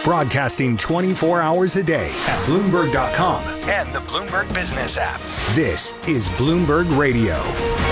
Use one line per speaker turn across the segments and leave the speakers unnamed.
Broadcasting 24 hours a day at Bloomberg.com and the Bloomberg Business app. This is Bloomberg Radio.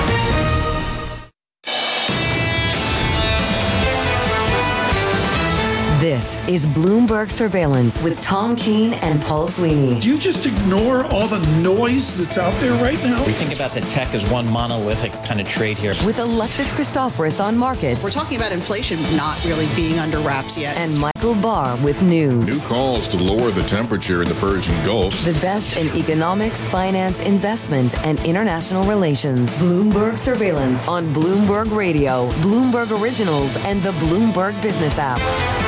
This is Bloomberg Surveillance with Tom Keene and Paul Sweeney.
Do you just ignore all the noise that's out there right now?
We think about the tech as one monolithic kind of trade here.
With Alexis Christoforous on markets.
We're talking about inflation not really being under wraps yet.
And Michael Barr with news.
New calls to lower the temperature in the Persian Gulf.
The best in economics, finance, investment, and international relations. Bloomberg Surveillance on Bloomberg Radio, Bloomberg Originals, and the Bloomberg Business app.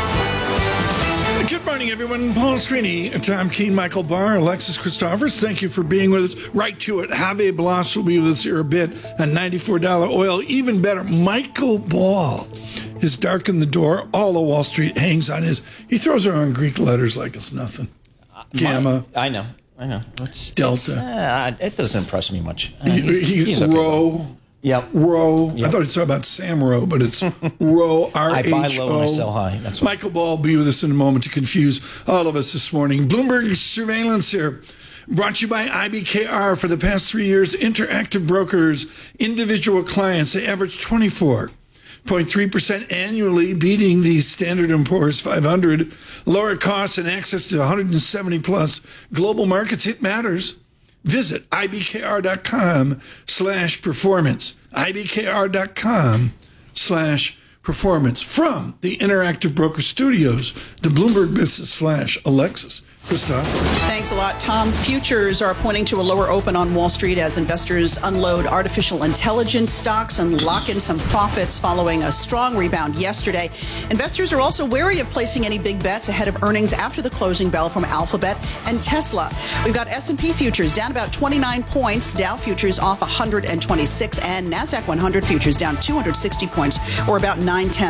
Good morning, everyone. Paul Sweeney, Tom Keene, Michael Barr, Alexis Christoforous. Thank you for being with us. Right to it. Javier Blas will be with us here a bit. And $94 oil. Even better, Michael Ball has darkened the door. All of Wall Street hangs on his. He throws around Greek letters like it's nothing. Gamma.
I know.
Delta.
It doesn't impress me much.
He's okay. Rho.
Yep.
Row. Yep. I thought he was talking about Sam Rowe, but it's Row, R-H-O.
I buy low and I sell high. That's
Michael Ball will be with us in a moment to confuse all of us this morning. Bloomberg Surveillance here. Brought to you by IBKR. For the past 3 years, Interactive Brokers, individual clients, they average 24.3% annually, beating the Standard & Poor's 500. Lower costs and access to 170-plus global markets. It matters. Visit ibkr.com/performance. ibkr.com/performance. From the Interactive Broker Studios, the Bloomberg Business Flash, Alexis Christoforous.
Thanks a lot, Tom. Futures are pointing to a lower open on Wall Street as investors unload artificial intelligence stocks and lock in some profits following a strong rebound yesterday. Investors are also wary of placing any big bets ahead of earnings after the closing bell from Alphabet and Tesla. We've got S&P futures down about 29 points, Dow futures off 126, and NASDAQ 100 futures down 260 points, or about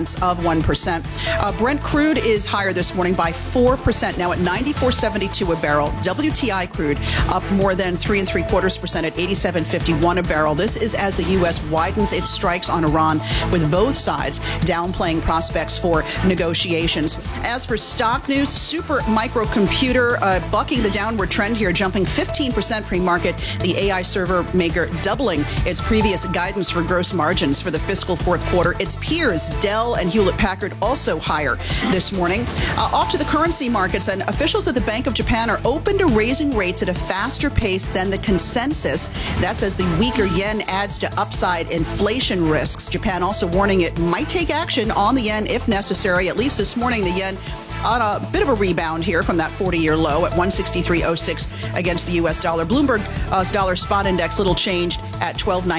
0.9%. Brent crude is higher this morning by 4%, now at 94.72 a barrel. WTI crude up more than 3.75% at 87.51 a barrel. This is as the U.S. widens its strikes on Iran, with both sides downplaying prospects for negotiations. As for stock news, Super Microcomputer bucking the downward trend here, jumping 15% pre-market. The AI server maker doubling its previous guidance for gross margins for the fiscal fourth quarter. Its peers, Dell and Hewlett-Packard, also higher this morning. Off to the currency markets, and officials at the Bank of Japan are open to raising rates at a faster pace than the consensus. That's as the weaker yen adds to upside inflation risks. Japan also warning it might take action on the yen if necessary. At least this morning, the yen on a bit of a rebound here from that 40-year low at 163.06 against the U.S. dollar. Bloomberg's dollar spot index little changed at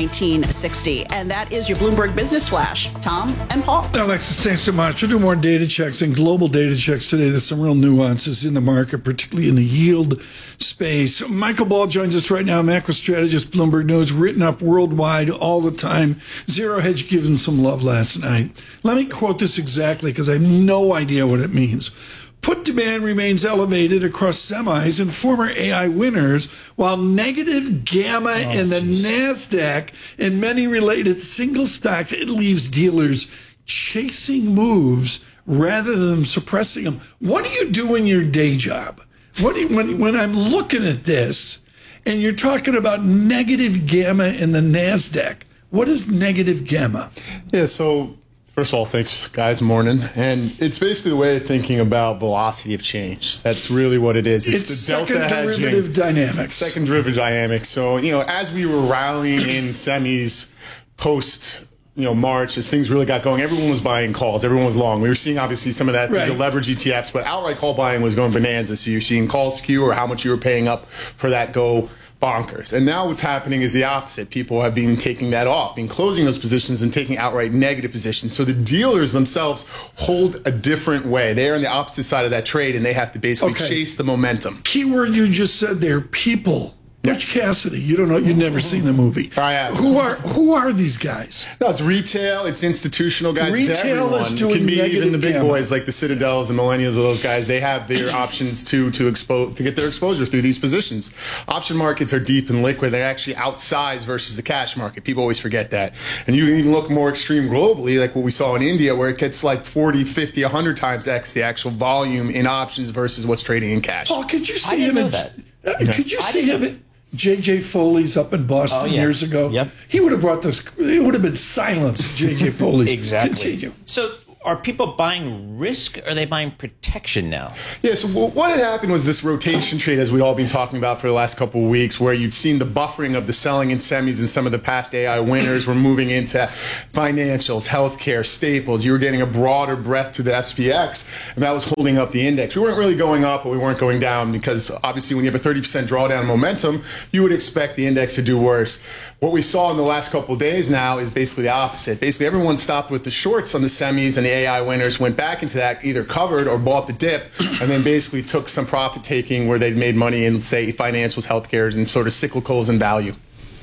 1219.60. And that is your Bloomberg Business Flash. Tom and Paul.
Alexis, thanks so much. We'll do more data checks and global data checks today. There's some real nuances in the market, particularly in the yield space. Michael Ball joins us right now, macro strategist, Bloomberg News, written up worldwide all the time. Zero Hedge gave him some love last night. Let me quote this exactly because I have no idea what it means. Put demand remains elevated across semis and former AI winners, while negative gamma in the NASDAQ and many related single stocks, it leaves dealers chasing moves rather than suppressing them. What do you do in your day job? When I'm looking at this and you're talking about negative gamma in the NASDAQ, what is negative gamma?
Yeah, so first of all, thanks, guys. Morning. And it's basically the way of thinking about velocity of change. That's really what it is.
It's
the delta hedging.
Second derivative dynamics.
Second derivative dynamics. So, as we were rallying in semis post March, as things really got going, everyone was buying calls. Everyone was long. We were seeing, obviously, some of that through the leverage ETFs, but outright call buying was going bonanza. So you're seeing call skew or how much you were paying up for that go bonkers. And now what's happening is the opposite. People have been taking that off, been closing those positions and taking outright negative positions. So the dealers themselves hold a different way. They're on the opposite side of that trade, and they have to basically chase the momentum.
Keyword you just said there, people. Butch Cassidy, you don't know, you've never seen the movie.
I have.
Who are these guys?
No, it's retail, it's institutional guys, it's
Retail
everyone.
is doing
It can be even the big
negative
boys like the Citadels and Millennials of those guys. They have their options to get their exposure through these positions. Option markets are deep and liquid. They're actually outsized versus the cash market. People always forget that. And you can even look more extreme globally, like what we saw in India, where it gets like 40, 50, 100 times X the actual volume in options versus what's trading in cash.
Paul, could you see
didn't
him?
know that.
Could you see him? J.J. Foley's up in Boston years ago.
Yep.
He would have brought this. It would have been silence. J.J. Foley's.
Exactly.
Continue.
So are people buying risk or are they buying protection now?
Yeah, so what had happened was this rotation trade, as we've all been talking about for the last couple of weeks, where you'd seen the buffering of the selling in semis and some of the past AI winners were moving into financials, healthcare, staples. You were getting a broader breadth to the SPX, and that was holding up the index. We weren't really going up, but we weren't going down because obviously when you have a 30% drawdown momentum, you would expect the index to do worse. What we saw in the last couple of days now is basically the opposite. Basically, everyone stopped with the shorts on the semis and the AI winners, went back into that, either covered or bought the dip, and then basically took some profit taking where they'd made money in, say, financials, healthcare, and sort of cyclicals and value.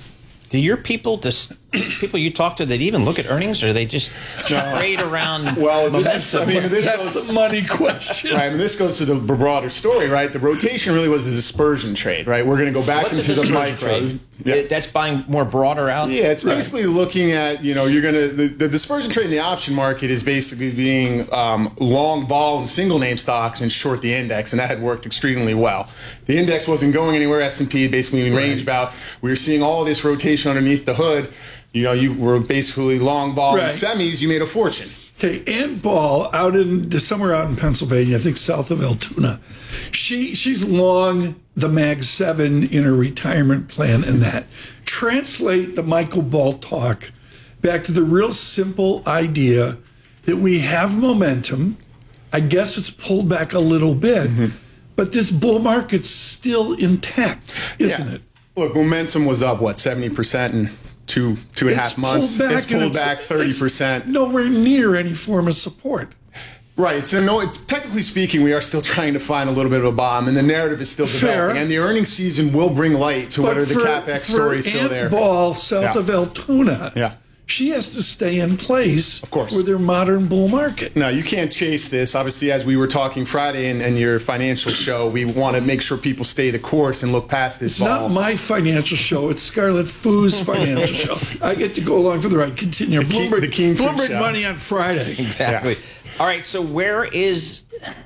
Do your people, people you talk to, that even look at earnings, or they just trade around?
Well,
That's the money question.
Right, this goes to the broader story, right? The rotation really was a dispersion trade, right? We're going to go back
What's
into
a
the
dispersion
micros.
trade?
Yeah.
That's buying more broader out?
Yeah, it's basically looking at, you're going to, the dispersion trade in the option market is basically being long vol and single name stocks and short the index, and that had worked extremely well. The index wasn't going anywhere, S&P basically range bout. We were seeing all this rotation underneath the hood. You were basically long vol and semis, you made a fortune.
Okay, Ann Ball somewhere out in Pennsylvania, I think south of Altoona. She's long the Mag 7 in her retirement plan and that. Translate the Michael Ball talk back to the real simple idea that we have momentum. I guess it's pulled back a little bit, but this bull market's still intact, isn't it?
Look, momentum was up, 70% in two and a half months. It's pulled back 30%.
Nowhere near any form of support.
Right. So, technically speaking, we are still trying to find a little bit of a bottom, and the narrative is still developing. And the earnings season will bring light to whether the CapEx story is still there.
Ball, south of Altoona. She has to stay in place,
of course,
with their modern bull market.
No, you can't chase this. Obviously, as we were talking Friday in your financial show, we want to make sure people stay the course and look past this.
It's not my financial show. It's Scarlet Foo's financial show. I get to go along for the ride. Continue. Bloomberg Money on Friday.
Exactly. Yeah. All right. So where is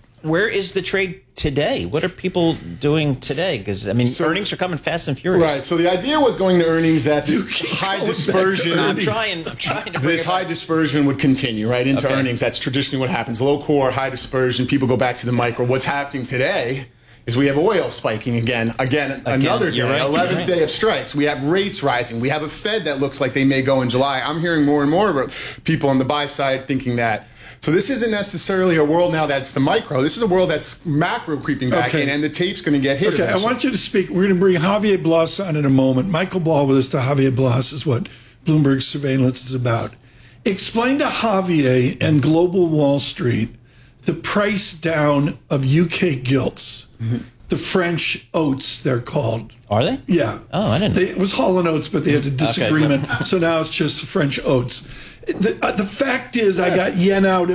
the trade today? What are people doing today? Because, earnings are coming fast and furious.
Right. So the idea was going to earnings that this high dispersion.
I'm trying to.
This high dispersion would continue right into earnings. That's traditionally what happens. Low core, high dispersion. People go back to the micro. What's happening today is we have oil spiking again, another day, 11th day of strikes. We have rates rising. We have a Fed that looks like they may go in July. I'm hearing more and more about people on the buy side thinking that. So this isn't necessarily a world now that's the micro. This is a world that's macro creeping back in, and the tape's going to get hit.
Okay, I want you to speak. We're going to bring Javier Blas on in a moment. Michael Ball with us to Javier Blas is what Bloomberg Surveillance is about. Explain to Javier and Global Wall Street the price down of UK gilts, the French oats they're called.
Are they?
Yeah.
Oh, I didn't know.
It was Hall & Oates, but they had a disagreement, so now it's just French oats. The fact is, I got yen out at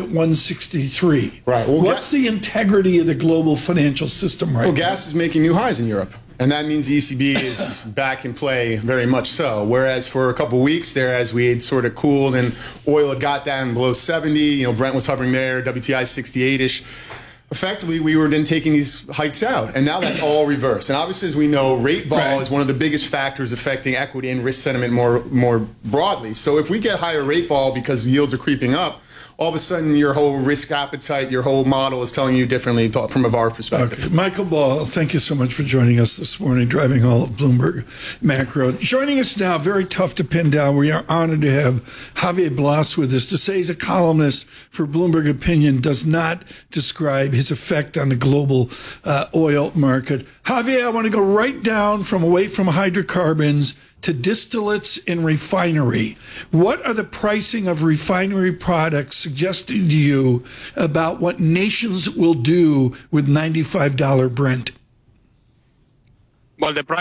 163.
Right. Well,
what's the integrity of the global financial system right now?
Well, gas is making new highs in Europe. And that means the ECB is back in play, very much so. Whereas for a couple of weeks there, as we had sort of cooled and oil had got down below 70, Brent was hovering there, WTI 68-ish. Effectively, we were then taking these hikes out, and now that's all reversed. And obviously, as we know, rate vol is one of the biggest factors affecting equity and risk sentiment more broadly. So if we get higher rate vol because yields are creeping up, all of a sudden your whole risk appetite, your whole model is telling you differently from a VAR perspective.
Okay. Michael Ball, thank you so much for joining us this morning, driving all of Bloomberg Macro. Joining us now, very tough to pin down. We are honored to have Javier Blas with us. To say he's a columnist for Bloomberg Opinion does not describe his effect on the global oil market. Javier, I want to go right down away from hydrocarbons to distillates and refinery. What are the pricing of refinery products suggesting to you about what nations will do with $95 Brent?
Well, the price of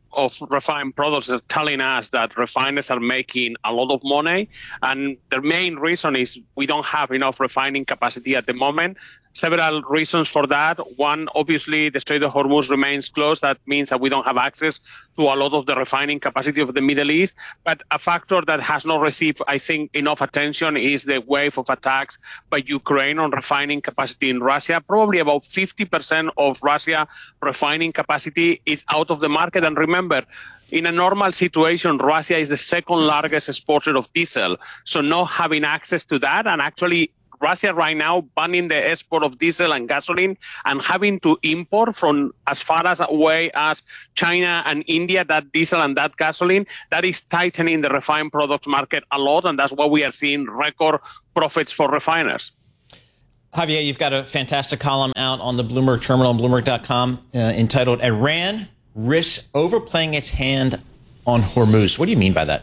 of refined products are telling us that refiners are making a lot of money. And the main reason is we don't have enough refining capacity at the moment. Several reasons for that. One, obviously, the Strait of Hormuz remains closed. That means that we don't have access to a lot of the refining capacity of the Middle East. But a factor that has not received, I think, enough attention is the wave of attacks by Ukraine on refining capacity in Russia. Probably about 50% of Russia refining capacity is out of the market. And remember, in a normal situation, Russia is the second largest exporter of diesel. So not having access to that, and actually Russia right now banning the export of diesel and gasoline and having to import from as far as away as China and India that diesel and that gasoline, that is tightening the refined product market a lot. And that's why we are seeing record profits for refiners.
Javier, you've got a fantastic column out on the Bloomberg Terminal on Bloomberg.com entitled Iran Risks Overplaying Its Hand on Hormuz. What do you mean by that?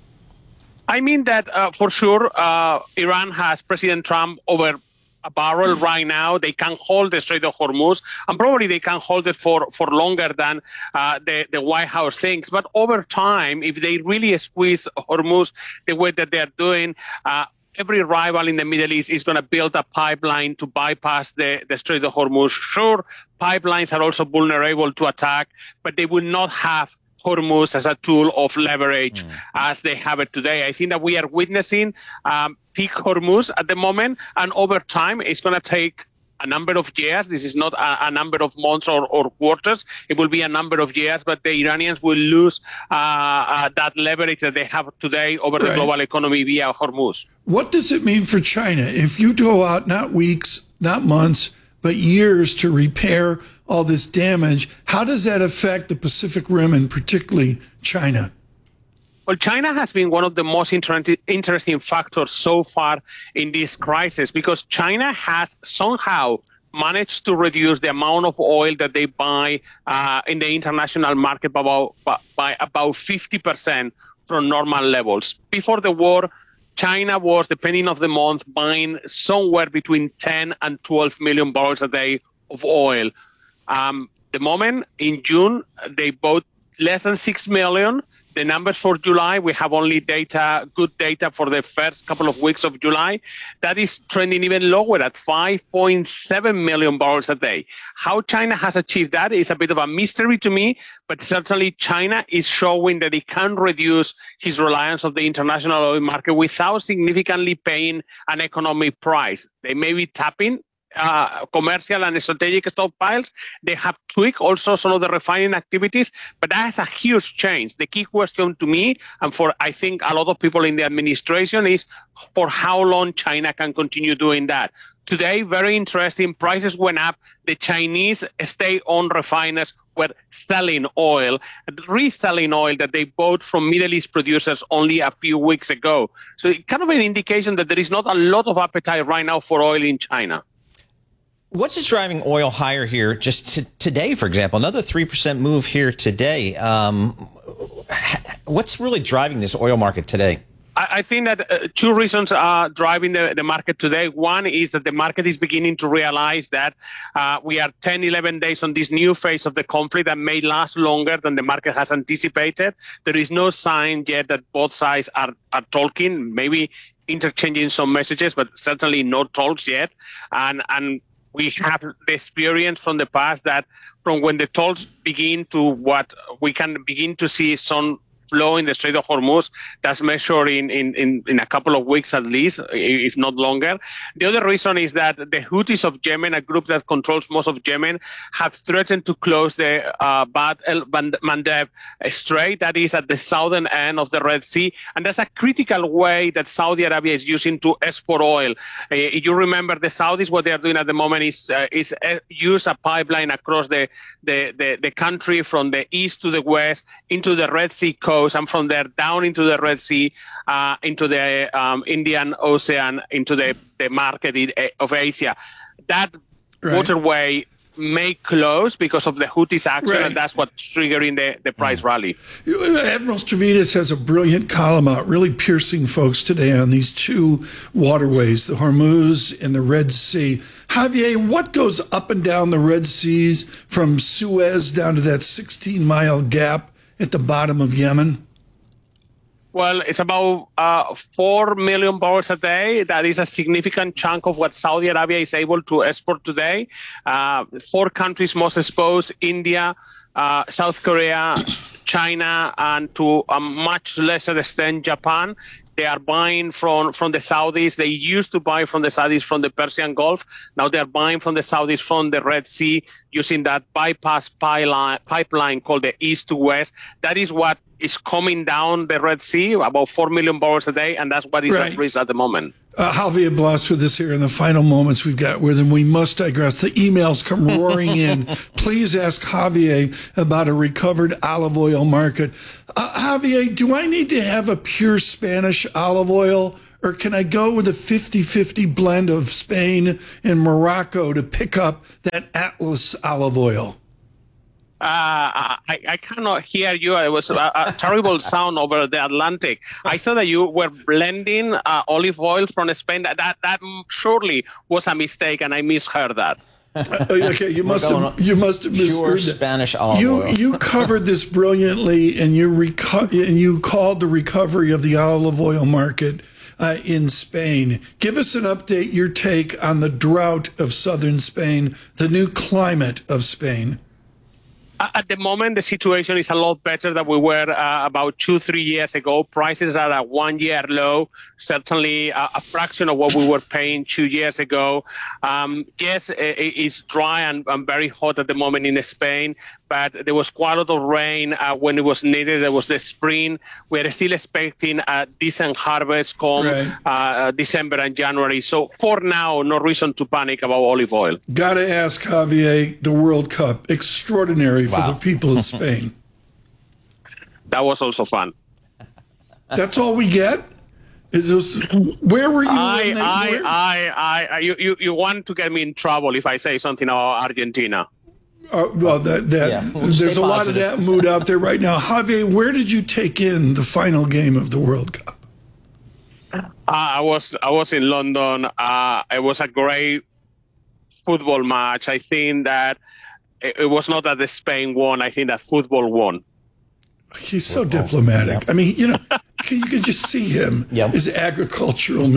I mean that for sure, Iran has President Trump over a barrel right now. They can hold the Strait of Hormuz, and probably they can hold it for longer than the White House thinks. But over time, if they really squeeze Hormuz the way that they're doing, every rival in the Middle East is going to build a pipeline to bypass the Strait of Hormuz. Sure, pipelines are also vulnerable to attack, but they will not have Hormuz as a tool of leverage as they have it today. I think that we are witnessing peak Hormuz at the moment, and over time it's going to take a number of years. This is not a number of months or quarters. It will be a number of years, but the Iranians will lose that leverage that they have today over the global economy via Hormuz.
What does it mean for China if you go out not weeks, not months, but years to repair all this damage? How does that affect the Pacific Rim and particularly China?
Well, China has been one of the most interesting factors so far in this crisis, because China has somehow managed to reduce the amount of oil that they buy in the international market by about 50% from normal levels. Before the war, China was, depending on the month, buying somewhere between 10 and 12 million barrels a day of oil. The moment in June, they bought less than 6 million. The numbers for July, we have only good data for the first couple of weeks of July. That is trending even lower at 5.7 million barrels a day. How China has achieved that is a bit of a mystery to me, but certainly China is showing that it can reduce its reliance on the international oil market without significantly paying an economic price. They may be tapping commercial and strategic stockpiles. They have tweaked also some of the refining activities, but that is a huge change. The key question to me, and for I think a lot of people in the administration, is for how long China can continue doing that. Today, very interesting, prices went up. The Chinese state-owned refiners were selling oil, reselling oil that they bought from Middle East producers only a few weeks ago. So it's kind of an indication that there is not a lot of appetite right now for oil in China.
What's just driving oil higher here just today, for example? Another 3% move here today. What's really driving this oil market today?
I think that two reasons are driving the market today. One is that the market is beginning to realize that we are 10, 11 days on this new phase of the conflict that may last longer than the market has anticipated. There is no sign yet that both sides are talking, maybe interchanging some messages, but certainly no talks yet. And we have the experience from the past that from when the talks begin to what we can begin to see some flow in the Strait of Hormuz, that's measured in a couple of weeks at least, if not longer. The other reason is that the Houthis of Yemen, a group that controls most of Yemen, have threatened to close the Bab el-Mandeb Strait, that is at the southern end of the Red Sea. And that's a critical way that Saudi Arabia is using to export oil. You remember the Saudis, what they are doing at the moment is use a pipeline across the country from the east to the west into the Red Sea coast, and from there down into the Red Sea, into the Indian Ocean, into the market of Asia. That waterway may close because of the Houthis' action, and that's what's triggering the price rally.
Admiral Stavridis has a brilliant column out, really piercing folks today on these two waterways, the Hormuz and the Red Sea. Javier, what goes up and down the Red Seas from Suez down to that 16-mile gap at the bottom of Yemen?
Well, it's about 4 million barrels a day. That is a significant chunk of what Saudi Arabia is able to export today. 4 countries most exposed: India, South Korea, China, and to a much lesser extent, Japan. They are buying from the Saudis. They used to buy from the Saudis from the Persian Gulf. Now they're buying from the Saudis from the Red Sea using that bypass pipeline called the East to West. That is what is coming down the Red Sea, about 4 million barrels a day, and that's what is at risk at the moment.
Javier Blas with us here in the final moments we've got with him. We must digress. The emails come roaring in. Please ask Javier about a recovered olive oil market. Javier, do I need to have a pure Spanish olive oil, or can I go with a 50-50 blend of Spain and Morocco to pick up that Atlas olive oil?
I cannot hear you. It was a terrible sound over the Atlantic. I thought that you were blending olive oil from Spain. That surely was a mistake, and I misheard that.
Okay, you must have misheard that.
Spanish olive oil.
You covered this brilliantly, and you called the recovery of the olive oil market in Spain. Give us an update, your take on the drought of southern Spain, the new climate of Spain.
At the moment, the situation is a lot better than we were about 2-3 years ago. Prices are at a 1-year low, certainly a fraction of what we were paying 2 years ago. Yes, it's dry and very hot at the moment in Spain, but there was quite a lot of rain when it was needed. There was the spring. We're still expecting a decent harvest come December and January. So for now, no reason to panic about olive oil.
Got to ask Javier, the World Cup, extraordinary for the people of Spain.
That was also fun.
That's all we get? Is this, where were you?
You want to get me in trouble if I say something about Argentina.
Well, there's a lot of that mood out there right now. Javier, where did you take in the final game of the World Cup?
I was in London. It was a great football match. I think that it was not that Spain won. I think that football won.
He's so diplomatic. I mean, you can just see him as agricultural